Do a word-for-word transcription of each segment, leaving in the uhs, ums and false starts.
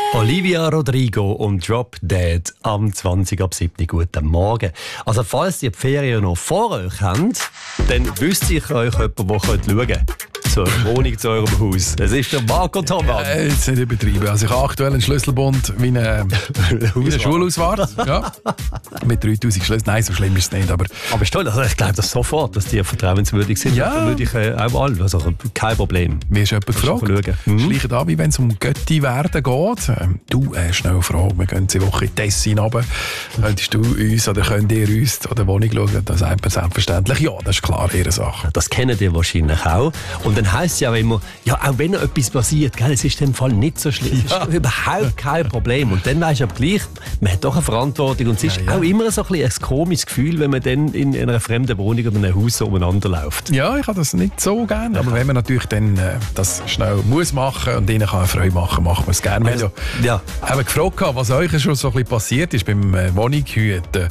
Olivia Rodrigo und Drop Dead am zwanzig ab sieben. Guten Morgen. Also falls ihr die Ferien noch vor euch habt, dann wisst sicher euch jemand, der schauen kann. Zur Wohnung, zu eurem Haus. Es ist der Marco Thomann. Äh, jetzt nicht übertrieben. Also ich habe aktuell einen Schlüsselbund wie eine, wie eine Schulausfahrt. Ja. Mit dreitausend Schlüsseln. Nein, so schlimm ist es nicht. Aber, aber ist toll. Also ich glaube das sofort, dass die vertrauenswürdig sind. Ja. Da würde ich äh, auch alle. Also kein Problem. Mir ist jemand gefragt. Mhm. Schleichen an, wie wenn es um Götti werden geht. Ähm, du, äh, schnell eine Frage. Wir gehen diese Woche in Tessin runter. Könntest du uns oder könnt ihr uns an der Wohnung schauen? Das sagt man selbstverständlich. Ja, das ist klar ihre Sache. Das kennen die wahrscheinlich auch. Und dann heisst es ja auch immer, ja, auch wenn etwas passiert, gell, es ist in dem Fall nicht so schlimm. Ja. Es ist überhaupt kein Problem. Und dann weisst du aber gleich, man hat doch eine Verantwortung. Und es ist ja, ja. auch immer so ein, ein komisches Gefühl, wenn man dann in einer fremden Wohnung oder einem Haus umeinander läuft. Ja, ich habe das nicht so gerne. Aber wenn man natürlich dann äh, das schnell muss machen und ihnen kann Freude machen, macht man es gerne. Wir haben ja, ja. haben gefragt, was euch schon so ein bisschen passiert ist beim äh, Wohnungshüten.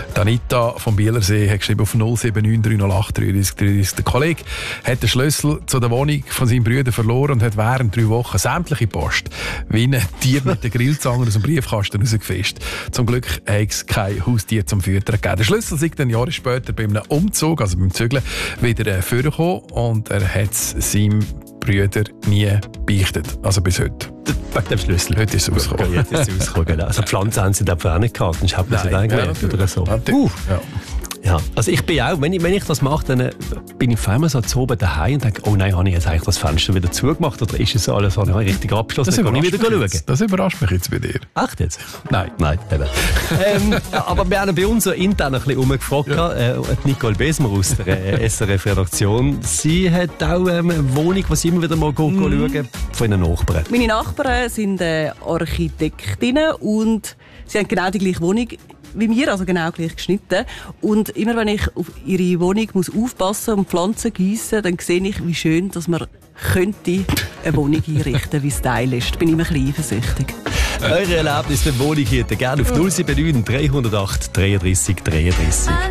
Anita vom Bielersee hat geschrieben auf null sieben neun drei null acht drei drei drei. Der Kollege hat den Schlüssel zu der Wohnung von seinem Bruder verloren und hat während drei Wochen sämtliche Post wie ein Tier mit der Grillzange aus dem Briefkasten rausgefischt. Zum Glück hat es kein Haustier zum Füttern gegeben. Der Schlüssel ist dann Jahre später bei einem Umzug, also beim Zügeln, wieder äh, vorgekommen und er hat es seinem Bruder nie beichtet. Also bis heute. Wegen dem Schlüssel. Heute ist es rausgekommen. Jetzt ist es rausgekommen, genau. Also Pflanzen haben sie dafür auch nicht gehabt, sonst hat man sie dann gelernt oder so. Uh. Ja. Ja, also ich bin auch, wenn ich, wenn ich das mache, dann bin ich auf einmal so zu oben daheim und denke, oh nein, habe ich jetzt eigentlich das Fenster wieder zugemacht oder ist es alles so richtig abgeschlossen? Das dann kann ich wieder schauen. Jetzt, das überrascht mich jetzt bei dir. Echt jetzt? Nein. Nein, eben. ähm, aber wir haben bei uns so intern ein bisschen umgefragt. Ja. Äh, Nicole Besmer aus der äh, S R F-Redaktion. Sie hat auch ähm, eine Wohnung, die sie immer wieder mal mm. schauen, von ihren Nachbarn. Meine Nachbarn sind äh, Architektinnen und sie haben genau die gleiche Wohnung wie mir, also genau gleich geschnitten. Und immer wenn ich auf ihre Wohnung muss aufpassen und Pflanzen gießen, dann sehe ich, wie schön, dass man könnte eine Wohnung einrichten, wie stylisch. Da bin ich immer ein bisschen eifersüchtig. Eure Erlebnisse beim Wohnung hier gerne auf null sieben neun drei null acht dreiunddreißig dreiunddreißig.